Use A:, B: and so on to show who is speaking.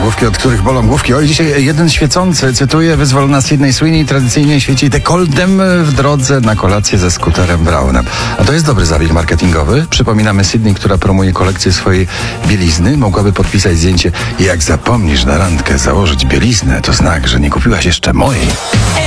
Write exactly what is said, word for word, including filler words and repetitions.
A: Nagłówki, od których bolą główki. Oj, dzisiaj jeden świecący, cytuję, wyzwolona na Sydney Sweeney tradycyjnie świeci dekoltem w drodze na kolację ze skuterem Brownem. A to jest dobry zabieg marketingowy. Przypominamy, Sydney, która promuje kolekcję swojej bielizny, mogłaby podpisać zdjęcie: jak zapomnisz na randkę założyć bieliznę, to znak, że nie kupiłaś jeszcze mojej.